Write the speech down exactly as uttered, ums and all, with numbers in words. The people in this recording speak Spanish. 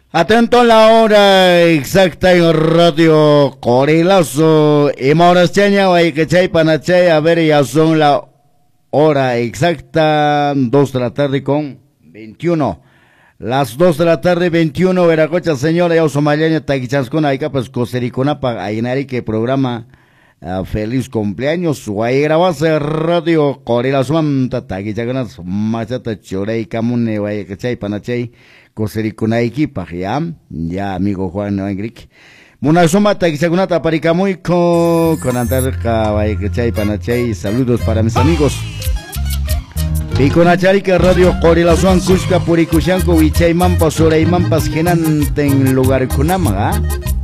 Atento a la hora exacta en Radio Corilazo. Y Mauro Chaña, Guayquechay, Panachay, a ver, ya son la hora exacta, dos de la tarde con veintiuno. Las dos de la tarde, veintiuno, Veracocha, señora, ya Somalia, Taquichascona, Aica, pues Cosericona, para Ainari, que programa. Uh, feliz cumpleaños, guay, grabase Radio Corilazo, Manta, Taquichagonas, Machata, Chorey, Camune, Guayquechay, Panachay. Cosericuna equipa, ya, ya amigo Juan Engric. Munasoma Taquichagunata Paricamuy con Antarca, Guayquechay, Panachay, saludos para mis amigos. Piconacharica Radio Corilazo, Cusca, Puricushanco, Vichay, Mampas, Orey, Mampas, Genante en lugar Kunamaga.